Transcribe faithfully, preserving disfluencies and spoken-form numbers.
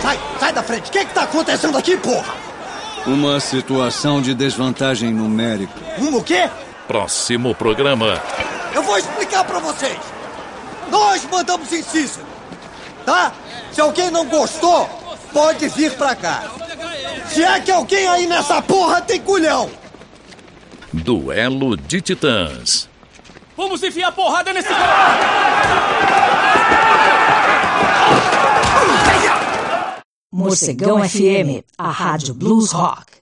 sai, sai da frente. O que é que tá acontecendo aqui, porra? Uma situação de desvantagem numérica. Um o quê? Próximo programa. Eu vou explicar pra vocês. Nós mandamos em Cícero, tá? Se alguém não gostou, pode vir pra cá. Se é que alguém aí nessa porra tem culhão. Duelo de Titãs. Vamos enfiar porrada nesse cara! Morcegão F M, a rádio Blues Rock.